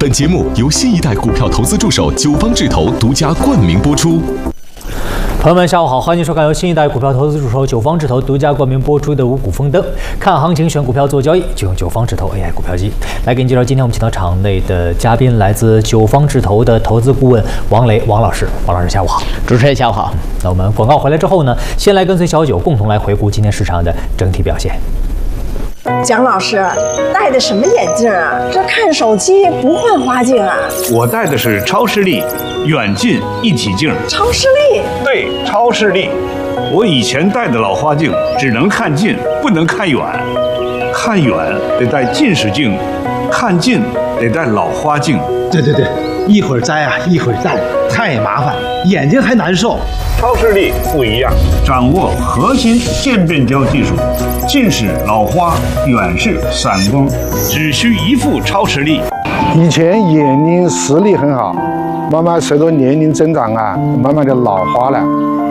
本节目由新一代股票投资助手九方智投独家冠名播出。 朋友们，下午好，欢迎收看由新一代股票投资助手九方智投独家冠名播出的五股丰登。看行情选股票做交易，就用九方智投 AI 股票机。来给你介绍，今天我们请到场内的嘉宾，来自九方智投的投资顾问王雷王老师。王老师，下午好。 主持人下午好。 那我们广告回来之后呢，先来跟随小九共同来回顾今天市场的整体表现。 蒋老师戴的什么眼镜啊？这看手机不换花镜啊？ 我戴的是超视力远近一体镜。 超视力？ 对，超视力。我以前戴的老花镜只能看近，不能看远。看远得戴近视镜，看近得戴老花镜。 对，一会儿摘啊，一会儿戴，太麻烦，眼睛还难受。 超视力不一样，掌握核心渐变焦技术，近视、老花、远视、散光，只需一副超视力。 以前眼睛视力很好，慢慢随着年龄增长啊，慢慢的老花了。